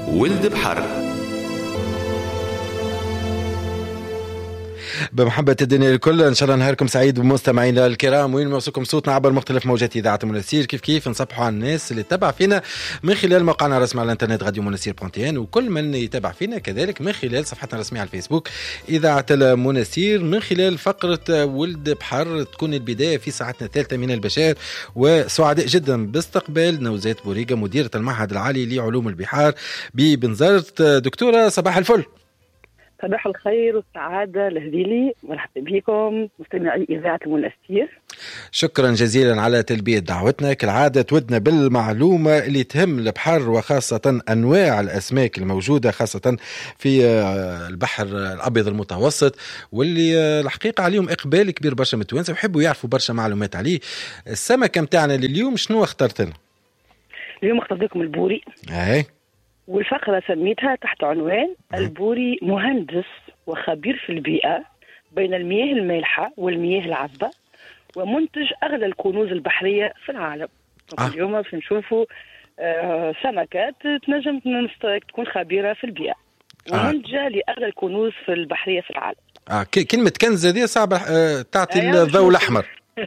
ولد بحر. بمحبة الدنيا الكل، إن شاء الله نهاركم سعيد بمستمعينا الكرام وين موصلكم صوتنا عبر مختلف موجات إذاعة منسير. كيف نصبحوا على الناس اللي تتابع فينا من خلال موقعنا الرسمي على الانترنت راديو منسير.tn، وكل من يتابع فينا كذلك من خلال صفحتنا الرسمية على الفيسبوك إذاعة المنسير، من خلال فقرة ولد بحر تكون البداية في ساعتنا الثالثة من البشائر. وسعداء جدا باستقبال نوزات بوريقة مديرة المعهد العالي لعلوم البحار ببنزرت. دكتورة صباح الفل. صباح الخير والسعادة لهذيلي، مرحبا بكم مستمعي إذاعة المنسير. شكرا جزيلا على تلبية دعوتنا. كالعادة تودنا بالمعلومة اللي تهم البحر، وخاصة أنواع الأسماك الموجودة خاصة في البحر الأبيض المتوسط، واللي الحقيقة عليهم إقبال كبير برشا من التوانسة ويحبوا يعرفوا برشا معلومات عليه. السمكة متاعنا لليوم شنو اخترت لنا؟ اليوم اخترت لكم البوري. والفقرة سميتها تحت عنوان البوري مهندس وخبير في البيئة بين المياه المالحة والمياه العذبة، ومنتج أغلى الكنوز البحرية في العالم. اليوم نشوفوا سمكات تنجم تكون خبيرة في البيئة ومنتجة لأغلى الكنوز في البحرية في العالم. كلمة كنز هذه صعبة تعطي الضوء الأحمر.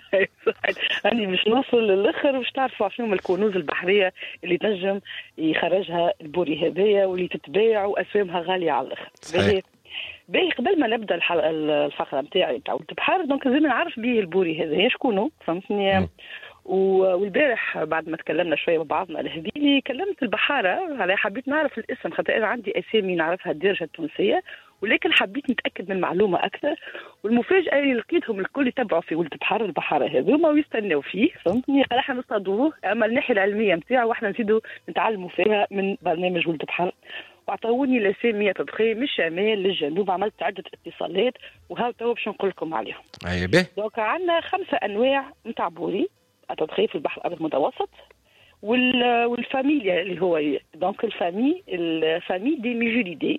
أنا مش نوصل للآخر باش تعرفوا شنو الكنوز البحرية اللي تنجم يخرجها البوري هذايا واللي تتباع وأسامها غالية على الآخر. باهي قبل ما نبدأ الفقرة نتاعي تاع ولد بحر، دونك لازم نعرف بيه البوري هذايا شكونه، فهمتني؟ والبارح بعد ما تكلمنا شويه مع بعضنا الهديلي كلمت البحاره على حبيت نعرف الاسم، خاطر انا عندي اسامي نعرفها الدارجه التونسيه، ولكن حبيت نتاكد من معلومه اكثر. والمفاجاه اللي لقيتهم الكل يتبعوا في ولد بحر البحاره هذوما ويستناو فيه، فهمتني؟ قال احنا نصطادوه، اما الناحيه العلميه نتاعو واحنا نزيدوا نتعلموا فيها من برنامج ولد بحر. وعطاوني الاسامي تدخل من الشمال للجنوب، عملت عده اتصالات وهاو تو باش نقول لكم عليهم. دونك عندنا 5 انواع نتاع بوري تدخل في البحر الابيض المتوسط، والفاميليا اللي هو دونك الفامي دي ميجوليدي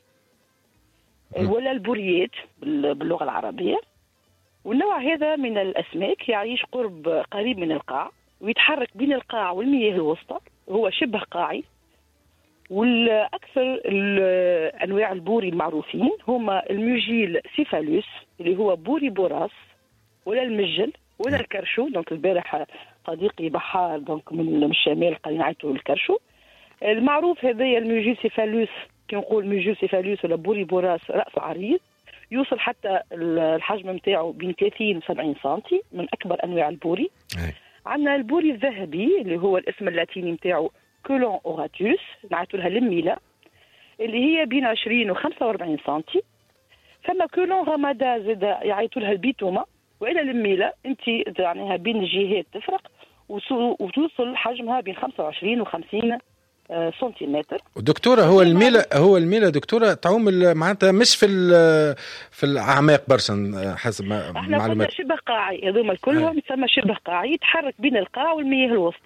ولا البوريات باللغه العربيه. والنوع هذا من الاسماك يعيش قريب من القاع، ويتحرك بين القاع والمياه الوسطى، هو شبه قاعي. والأكثر أنواع البوري المعروفين هما الميجيل سيفالوس اللي هو بوري بوراس، ولا المجل، ولا الكرشو. دونك البارح صديقي بحار دونك من الشمال قال نعيطوا الكرشو. المعروف هذايا الميجيل سيفالوس، كي نقول ميجيل سيفالوس ولا بوري بوراس، رأسه عريض يوصل حتى الحجم نتاعو بين 30 و 70 سنتي، من أكبر أنواع البوري. عندنا البوري الذهبي اللي هو الاسم اللاتيني نتاعو كولون اوراتوس، نعيطوا لها الميلا، اللي هي بين 20 و 45 سنتي. ثم كولون غامادا زاد يعيطوا لها البيتوما، والى الميلا انت يعني بين الجهات تفرق وتوصل حجمها بين 25 و 50 سنتيمتر. دكتوره هو الميلا دكتوره تعوم معناتها مش في الاعماق برشا حسب معلومات. احنا شبه قاعي، هذوما كلهم يسمى شبه قاعي، يتحرك بين القاع والمياه الوسطى.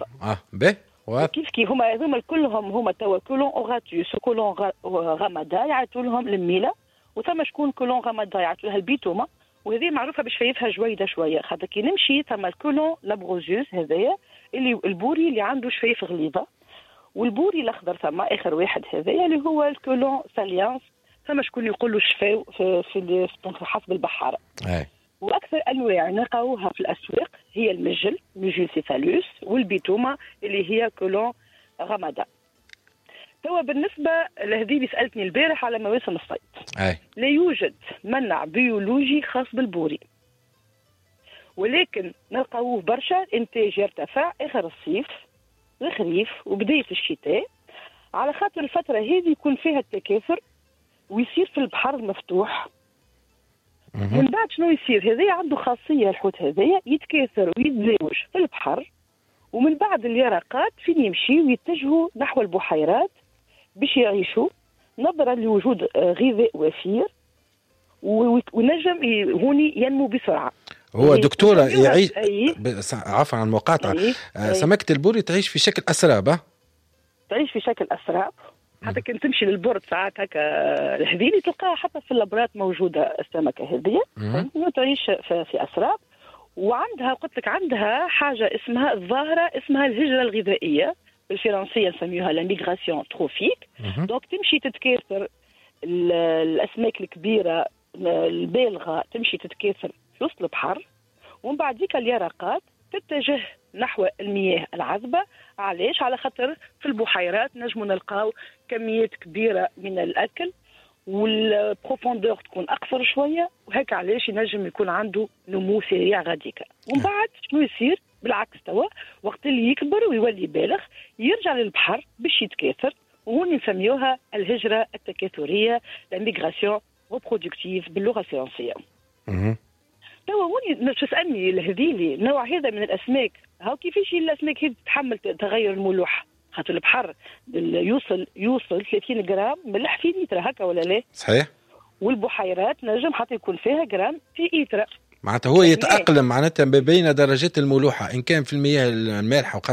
كيف هما هذوما كلهم هما توا كولون اوراتوس وكولون غامادا يعيطوا لهم الميلا، وثم شكون كولون غامادا يعيطوا لها البيتوما، وهذه معروفه بشفايفها جويده شويه، خاطر كي نمشي ثم الكولون لابروزيوس هذايا اللي البوري اللي عنده شفايف غليظه. والبوري الاخضر ثم اخر واحد هذايا اللي هو الكولون ساليانس، ثم شكون يقول له الشفاء في حسب البحاره. واكثر انواع نلقاوها في الاسواق هي المجل ميجيل سيفالوس، والبيتوما اللي هي كولون غامادا. توا بالنسبه لهذه اللي سالتني البارح على مواسم الصيد، لا يوجد منع بيولوجي خاص بالبوري، ولكن نلقاوه برشا انتاج يرتفع اخر الصيف الخريف وبدايه الشتاء، على خاطر الفتره هذه يكون فيها التكاثر ويصير في البحر المفتوح. من بعد شنو يصير؟ هذا عنده خاصيه الحوت هذايا يتكاثر ويتزاوج في البحر، ومن بعد اليرقات فين يمشي ويتجهوا نحو البحيرات باش يعيشوا نظرا لوجود غذاء وفير، ونجم هوني ينمو بسرعه. هو دكتوره يعيش عفوا عن المقاطعه، سمكه البوري تعيش في شكل اسراب، تعيش في شكل اسراب. حتى كنت تمشي للبورد ساعات هكا الهذيلي تلقاها حتى في اللابرات موجوده السمكه هذه، تعيش في اسراب. وعندها قلت لك عندها حاجه اسمها الظاهره اسمها الهجره الغذائيه، بالفرنسيه نسميوها لا ميغراسيون تروفيك. دونك تمشي تتكاثر الاسماك الكبيره البالغه، تمشي تتكاثر في وسط البحر، ومن بعد ديك اليرقات تتجه نحو المياه العذبه. علاش؟ على خاطر في البحيرات نجموا نلقاو كميات كبيره من الاكل، والبروفوندور تكون اقصر شويه، وهيك علاش ينجم يكون عنده نمو سريع غاديكا. ومن بعد شنو يصير؟ بالعكس توا وقت اللي يكبر ويولي بالغ يرجع للبحر باش يتكاثر، وهون نسميوها الهجره التكاثريه، لا ميغراسيون ريبرودكتيف باللغه الفرنسيه. توا هوني تسالني الهذيلي نوع هذا من الاسماك، هاو كيفاش الاسماك هذه تتحمل تغير الملوحه؟ خاطر البحر يوصل 30 جرام ملح في لتر، هكا ولا لا؟ صحيح. والبحيرات نجم حتى يكون فيها جرام في لتر. معناتها هو يتأقلم معناتها بين درجات الملوحة، إن كان في المياه المالحة